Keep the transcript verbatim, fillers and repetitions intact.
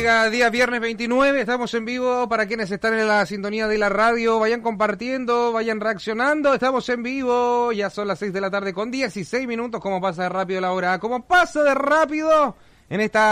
Oiga, día viernes veintinueve, estamos en vivo para quienes están en la sintonía de la radio. Vayan compartiendo, vayan reaccionando. Estamos en vivo, ya son las seis de la tarde con dieciséis minutos. ¿Cómo pasa de rápido la hora? ¿Cómo pasa de rápido en esta